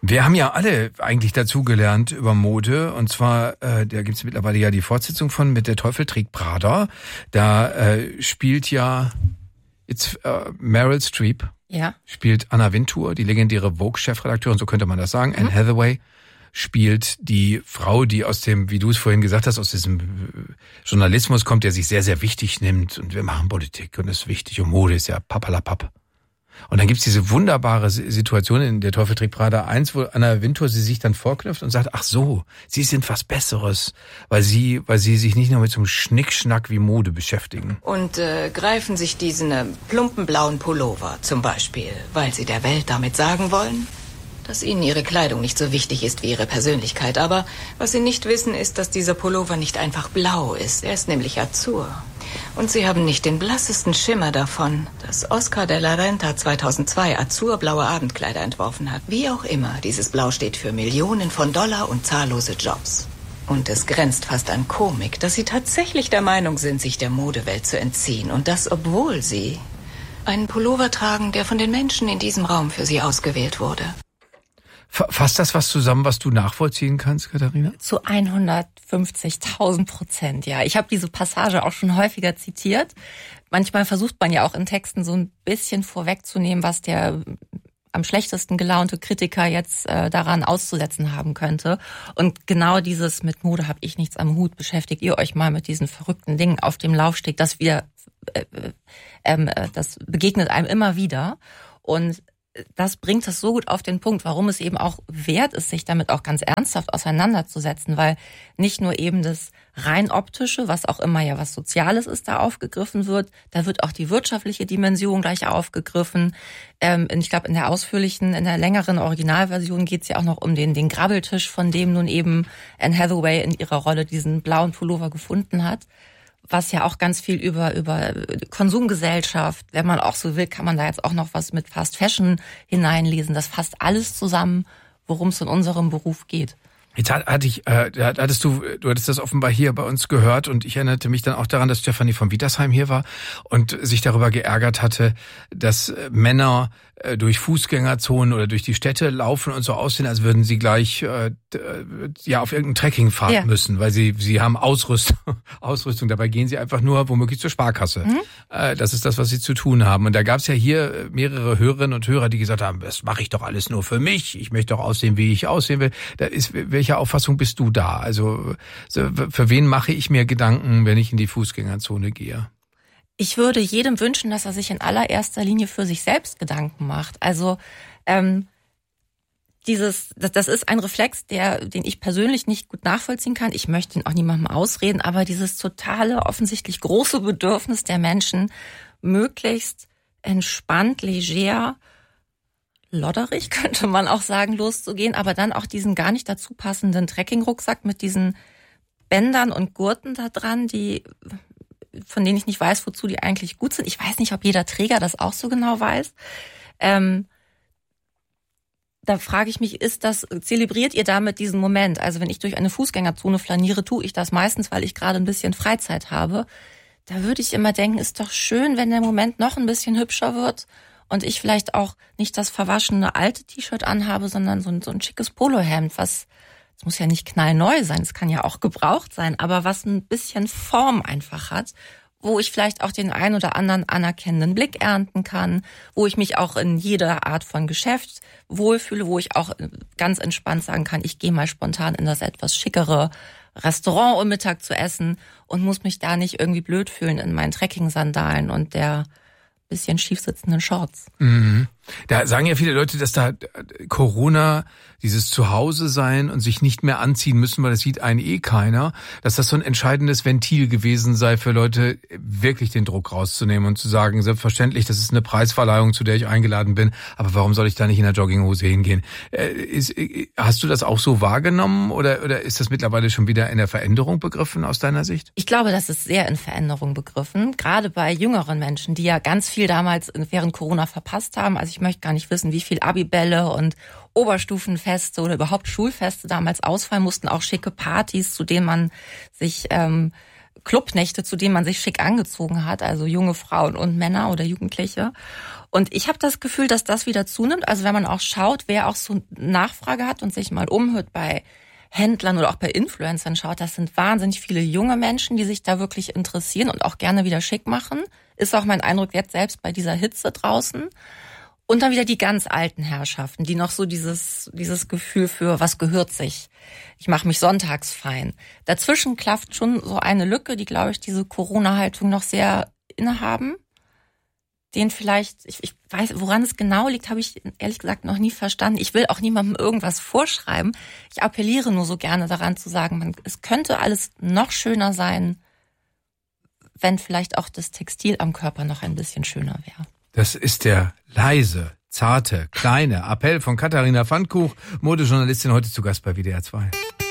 Wir haben ja alle eigentlich dazugelernt über Mode, und zwar, da gibt's mittlerweile ja die Fortsetzung von mit Der Teufel trägt Prada. Da spielt ja jetzt Meryl Streep, spielt Anna Wintour, die legendäre Vogue-Chefredakteurin, so könnte man das sagen. Anne Hathaway spielt die Frau, die aus dem, wie du es vorhin gesagt hast, aus diesem Journalismus kommt, der sich sehr, sehr wichtig nimmt, und wir machen Politik und das ist wichtig und Mode ist ja papalapap. Und dann gibt's diese wunderbare Situation in Der Teufel trägt Prada 1, wo Anna Wintour sie sich dann vorknüpft und sagt, ach so, sie sind was Besseres, weil sie sich nicht nur mit so einem Schnickschnack wie Mode beschäftigen. Und greifen sich diesen plumpen blauen Pullover zum Beispiel, weil sie der Welt damit sagen wollen, dass ihnen ihre Kleidung nicht so wichtig ist wie ihre Persönlichkeit. Aber was sie nicht wissen, ist, dass dieser Pullover nicht einfach blau ist. Er ist nämlich Azur. Und sie haben nicht den blassesten Schimmer davon, dass Oscar de la Renta 2002 azurblaue Abendkleider entworfen hat. Wie auch immer, dieses Blau steht für Millionen von Dollar und zahllose Jobs. Und es grenzt fast an Komik, dass sie tatsächlich der Meinung sind, sich der Modewelt zu entziehen. Und das, obwohl sie einen Pullover tragen, der von den Menschen in diesem Raum für sie ausgewählt wurde. Fasst das was zusammen, was du nachvollziehen kannst, Katharina? Zu 150.000%, ja. Ich habe diese Passage auch schon häufiger zitiert. Manchmal versucht man ja auch in Texten so ein bisschen vorwegzunehmen, was der am schlechtesten gelaunte Kritiker jetzt daran auszusetzen haben könnte. Und genau dieses mit Mode habe ich nichts am Hut. Beschäftigt ihr euch mal mit diesen verrückten Dingen auf dem Laufsteg, das begegnet einem immer wieder. Und das bringt es so gut auf den Punkt, warum es eben auch wert ist, sich damit auch ganz ernsthaft auseinanderzusetzen, weil nicht nur eben das rein optische, was auch immer ja was Soziales ist, da aufgegriffen wird, da wird auch die wirtschaftliche Dimension gleich aufgegriffen. Ich glaube, in der längeren Originalversion geht es ja auch noch um den Grabbeltisch, von dem nun eben Anne Hathaway in ihrer Rolle diesen blauen Pullover gefunden hat. Was ja auch ganz viel über Konsumgesellschaft, wenn man auch so will, kann man da jetzt auch noch was mit Fast Fashion hineinlesen. Das fasst alles zusammen, worum es in unserem Beruf geht. Jetzt du hattest das offenbar hier bei uns gehört, und ich erinnerte mich dann auch daran, dass Stefanie von Wietersheim hier war und sich darüber geärgert hatte, dass Männer durch Fußgängerzonen oder durch die Städte laufen und so aussehen, als würden sie gleich auf irgendeinen Trekkingpfad müssen, weil sie haben Ausrüstung. Dabei gehen sie einfach nur womöglich zur Sparkasse. Das ist das, was sie zu tun haben. Und da gab es ja hier mehrere Hörerinnen und Hörer, die gesagt haben, das mache ich doch alles nur für mich. Ich möchte doch aussehen, wie ich aussehen will. Welcher Auffassung bist du da? Also für wen mache ich mir Gedanken, wenn ich in die Fußgängerzone gehe? Ich würde jedem wünschen, dass er sich in allererster Linie für sich selbst Gedanken macht. Also das ist ein Reflex, den ich persönlich nicht gut nachvollziehen kann. Ich möchte ihn auch niemandem ausreden, aber dieses totale, offensichtlich große Bedürfnis der Menschen, möglichst entspannt, leger, lodderig, könnte man auch sagen, loszugehen, aber dann auch diesen gar nicht dazu passenden Trekkingrucksack mit diesen Bändern und Gurten da dran, von denen ich nicht weiß, wozu die eigentlich gut sind. Ich weiß nicht, ob jeder Träger das auch so genau weiß. Da frage ich mich, zelebriert ihr damit diesen Moment? Also wenn ich durch eine Fußgängerzone flaniere, tue ich das meistens, weil ich gerade ein bisschen Freizeit habe. Da würde ich immer denken, ist doch schön, wenn der Moment noch ein bisschen hübscher wird und ich vielleicht auch nicht das verwaschene alte T-Shirt anhabe, sondern so ein schickes Polohemd, es muss ja nicht knallneu sein, es kann ja auch gebraucht sein, aber was ein bisschen Form einfach hat, wo ich vielleicht auch den ein oder anderen anerkennenden Blick ernten kann, wo ich mich auch in jeder Art von Geschäft wohlfühle, wo ich auch ganz entspannt sagen kann, ich gehe mal spontan in das etwas schickere Restaurant, um Mittag zu essen und muss mich da nicht irgendwie blöd fühlen in meinen Trekking-Sandalen und der bisschen schief sitzenden Shorts. Mhm. Da sagen ja viele Leute, dass da Corona, dieses Zuhause sein und sich nicht mehr anziehen müssen, weil das sieht einen keiner, dass das so ein entscheidendes Ventil gewesen sei für Leute, wirklich den Druck rauszunehmen und zu sagen, selbstverständlich, das ist eine Preisverleihung, zu der ich eingeladen bin, aber warum soll ich da nicht in der Jogginghose hingehen? Hast du das auch so wahrgenommen oder ist das mittlerweile schon wieder in der Veränderung begriffen aus deiner Sicht? Ich glaube, das ist sehr in Veränderung begriffen, gerade bei jüngeren Menschen, die ja ganz viel damals während Corona verpasst haben. Also ich möchte gar nicht wissen, wie viel Abibälle und Oberstufenfeste oder überhaupt Schulfeste damals ausfallen mussten, auch schicke Partys, zu denen man sich Clubnächte, zu denen man sich schick angezogen hat, also junge Frauen und Männer oder Jugendliche. Und ich habe das Gefühl, dass das wieder zunimmt. Also wenn man auch schaut, wer auch so Nachfrage hat und sich mal umhört bei Händlern oder auch bei Influencern schaut, das sind wahnsinnig viele junge Menschen, die sich da wirklich interessieren und auch gerne wieder schick machen. Ist auch mein Eindruck jetzt selbst bei dieser Hitze draußen. Und dann wieder die ganz alten Herrschaften, die noch so dieses Gefühl für, was gehört sich? Ich mache mich sonntags fein. Dazwischen klafft schon so eine Lücke, die, glaube ich, diese Corona-Haltung noch sehr innehaben. Den vielleicht, ich weiß, woran es genau liegt, habe ich ehrlich gesagt noch nie verstanden. Ich will auch niemandem irgendwas vorschreiben. Ich appelliere nur so gerne daran zu sagen, es könnte alles noch schöner sein, wenn vielleicht auch das Textil am Körper noch ein bisschen schöner wäre. Das ist der leise, zarte, kleine Appell von Katharina Pfannkuch, Modejournalistin, heute zu Gast bei WDR 2.